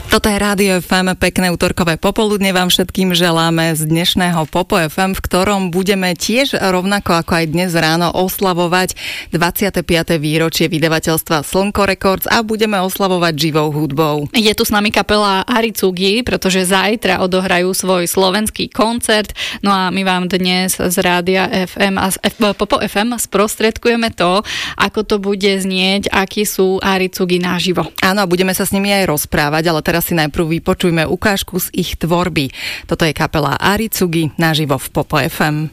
Toto je Rádio FM, pekné utorkové popoludne vám všetkým želáme z dnešného Popo FM, v ktorom budeme tiež rovnako ako aj dnes ráno oslavovať 25. výročie vydavateľstva Slnko Records a budeme oslavovať živou hudbou. Je tu s nami kapela Aricugui, pretože zajtra odohrajú svoj slovenský koncert, no a my vám dnes z Rádia FM a z Popo FM sprostredkujeme to, ako to bude znieť, akí sú Aricugui naživo. Áno, budeme sa s nimi aj rozprávať, ale teraz si najprv vypočujme ukážku z ich tvorby. Toto je kapela Aricugui naživo v Popo FM.